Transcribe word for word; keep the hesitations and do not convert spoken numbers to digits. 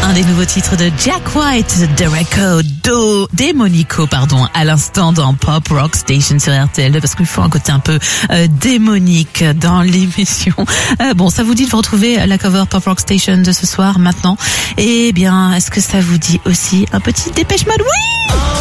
un des nouveaux titres de Jack White, Dereco, Do, Demonico, pardon, à l'instant dans Pop Rock Station sur R T L, parce qu'il faut un côté un peu euh, démonique dans l'émission. Euh, bon, ça vous dit de vous retrouver la cover Pop Rock Station de ce soir, maintenant? Eh bien, est-ce que ça vous dit aussi un petit Dépêche Mode? Oui!